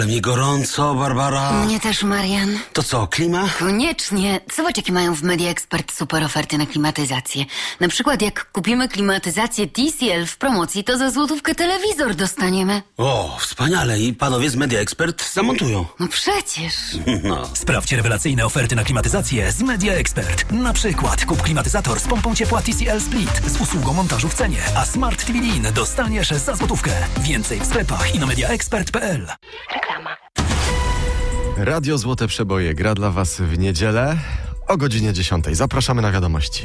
Ale mi gorąco, Barbara. Mnie też, Marian. To co, klima? Koniecznie. Zobacz, jakie mają w Media Expert super oferty na klimatyzację. Na przykład jak kupimy klimatyzację TCL w promocji, to za złotówkę telewizor dostaniemy. O, wspaniale. I panowie z Media Expert zamontują. No przecież. No. Sprawdź rewelacyjne oferty na klimatyzację z Media Expert. Na przykład kup klimatyzator z pompą ciepła TCL Split z usługą montażu w cenie, a Smart TV Lean dostaniesz za złotówkę. Więcej w sklepach i na mediaexpert.pl. Reklama. Radio Złote Przeboje gra dla Was w niedzielę o godzinie 10. Zapraszamy na wiadomości.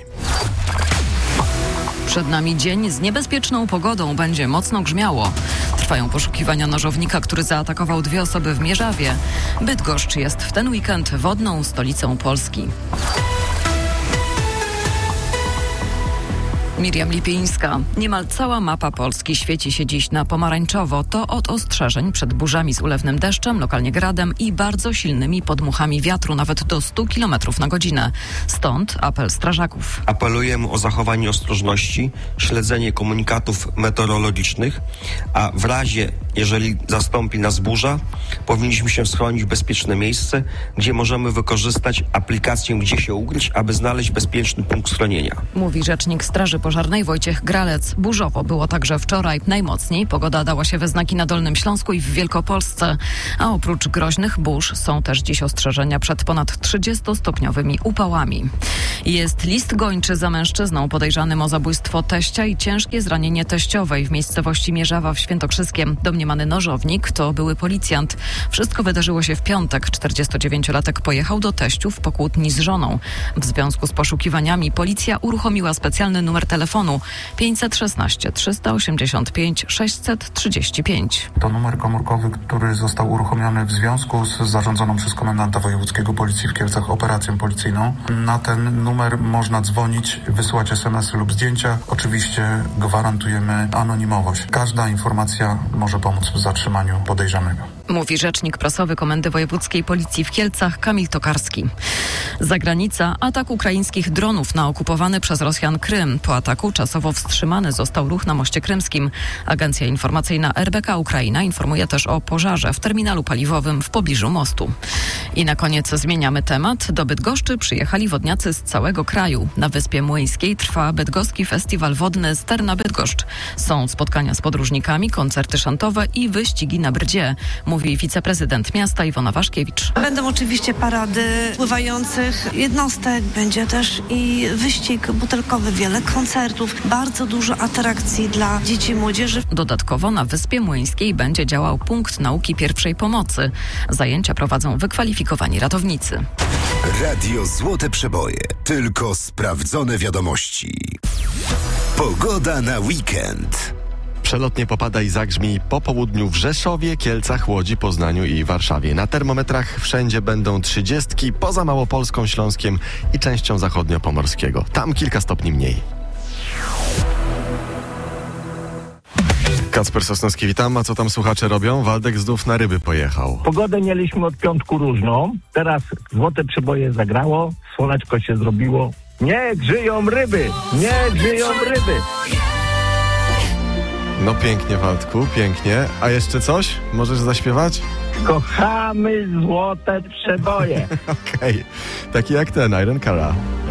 Przed nami dzień z niebezpieczną pogodą, będzie mocno grzmiało. Trwają poszukiwania nożownika, który zaatakował 2 osoby w Mierzawie. Bydgoszcz jest w ten weekend wodną stolicą Polski. Miriam Lipińska. Niemal cała mapa Polski świeci się dziś na pomarańczowo. To od ostrzeżeń przed burzami z ulewnym deszczem, lokalnie gradem i bardzo silnymi podmuchami wiatru, nawet do 100 km na godzinę. Stąd apel strażaków. Apelujemy o zachowanie ostrożności, śledzenie komunikatów meteorologicznych, a w razie, jeżeli zastąpi nas burza, powinniśmy się schronić w bezpieczne miejsce, gdzie możemy wykorzystać aplikację Gdzie się ugryźć, aby znaleźć bezpieczny punkt schronienia. Mówi rzecznik Straży Pożarnej Wojciech Gralec. Burzowo było także wczoraj. Najmocniej pogoda dała się we znaki na Dolnym Śląsku i w Wielkopolsce. A oprócz groźnych burz są też dziś ostrzeżenia przed ponad 30-stopniowymi upałami. Jest list gończy za mężczyzną podejrzanym o zabójstwo teścia i ciężkie zranienie teściowej w miejscowości Mierzawa w Świętokrzyskiem. Domniemany nożownik to były policjant. Wszystko wydarzyło się w piątek. 49-latek pojechał do teściów po kłótni z żoną. W związku z poszukiwaniami policja uruchomiła specjalny numer telefonu 516 385 635. To numer komórkowy, który został uruchomiony w związku z zarządzoną przez komendanta wojewódzkiego Policji w Kielcach operacją policyjną. Na ten numer można dzwonić, wysyłać SMS-y lub zdjęcia. Oczywiście gwarantujemy anonimowość. Każda informacja może pomóc w zatrzymaniu podejrzanego. Mówi rzecznik prasowy Komendy Wojewódzkiej Policji w Kielcach Kamil Tokarski. Zagranica. Atak ukraińskich dronów na okupowany przez Rosjan Krym. Po ataku czasowo wstrzymany został ruch na moście krymskim. Agencja informacyjna RBK Ukraina informuje też o pożarze w terminalu paliwowym w pobliżu mostu. I na koniec zmieniamy temat. Do Bydgoszczy przyjechali wodniacy z całego kraju. Na Wyspie Młyńskiej trwa bydgoski festiwal wodny Sterna Bydgoszcz. Są spotkania z podróżnikami, koncerty szantowe i wyścigi na brdzie. Mówi wiceprezydent miasta Iwona Waszkiewicz. Będą oczywiście parady pływających jednostek, będzie też i wyścig butelkowy, wiele koncertów, bardzo dużo atrakcji dla dzieci i młodzieży. Dodatkowo na Wyspie Młyńskiej będzie działał punkt nauki pierwszej pomocy. Zajęcia prowadzą wykwalifikowani ratownicy. Radio Złote Przeboje. Tylko sprawdzone wiadomości. Pogoda na weekend. Przelotnie popada i zagrzmi po południu w Rzeszowie, Kielcach, Łodzi, Poznaniu i Warszawie. Na termometrach wszędzie będą 30, poza Małopolską, Śląskiem i częścią zachodnio-pomorskiego. Tam kilka stopni mniej. Kacper Sosnowski, witam. A co tam słuchacze robią? Waldek znów na ryby pojechał. Pogodę mieliśmy od piątku różną. Teraz Złote Przeboje zagrało, słoneczko się zrobiło. Niech żyją ryby! Niech żyją ryby! No pięknie, Waldku, pięknie. A jeszcze coś? Możesz zaśpiewać? Kochamy Złote Przeboje. Okej. Taki jak ten, Iron Cara.